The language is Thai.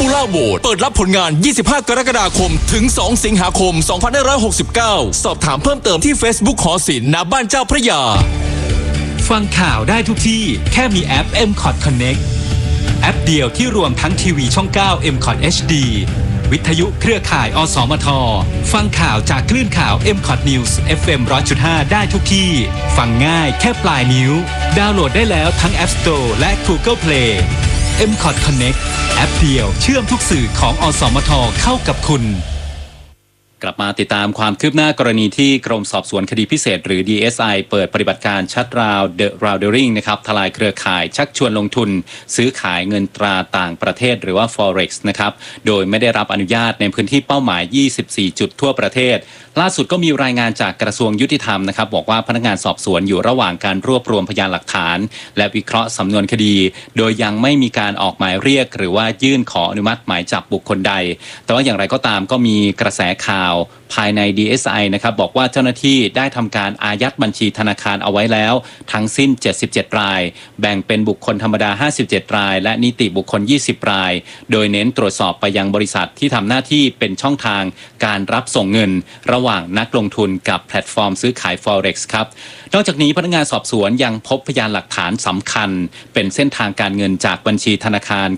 Popular Vote เปิดรับผลงาน 25 กรกฎาคม ถึง 2 สิงหาคม 2569 สอบถามเพิ่มเติมที่ Facebook หอศิลป์ณบ้านเจ้าพระยาฟังข่าวได้ทุกที่แค่มีแอป MCOT Connect แอปเดียวที่รวมทั้งทีวีช่อง 9 MCOT HD วิทยุเครือข่ายอสมทฟังข่าวจากคลื่นข่าว MCOT News FM 100.5 ได้ทุกที่ฟังง่ายแค่ปลายนิ้วดาวน์โหลดได้แล้วทั้ง App Store และ Google Play MCOT Connect แอปเดียวเชื่อมทุกสื่อของอสมทเข้ากับคุณกลับมาติดตามความคืบหน้ากรณีที่กรมสอบสวนคดีพิเศษหรือ DSI เปิดปฏิบัติการชัดราวเดอะราวเดอริงนะครับทลายเครือข่ายชักชวนลงทุนซื้อขายเงินตราต่างประเทศหรือว่า Forex นะครับโดยไม่ได้รับอนุญาตในพื้นที่เป้าหมาย 24 จุดทั่วประเทศล่าสุดก็มีรายงานจากกระทรวงยุติธรรมนะครับบอกว่าพนักงานสอบสวนอยู่ระหว่างการรวบรวมพยานหลักฐานและวิเคราะห์สำนวนคดีโดยยังไม่มีการออกหมายเรียกหรือว่ายื่นขออนุมัติหมายจับบุคคลใดแต่ว่าอย่างไรก็ตามก็มีกระแสข่าวภายใน DSI นะครับบอกว่าเจ้าหน้าที่ได้ทำการอายัดบัญชีธนาคารเอาไว้แล้วทั้งสิ้น77รายแบ่งเป็นบุคคลธรรมดา57รายและนิติบุคคล20รายโดยเน้นตรวจสอบไปยังบริษัทที่ทำหน้าที่เป็นช่องทางการรับส่งเงินระหว่างนักลงทุนกับแพลตฟอร์มซื้อขาย Forex ครับนอกจากนี้พนักงานสอบสวนยังพบพยานหลักฐานสำคัญเป็นเส้นทางการเงินจากบัญชีธนาคาร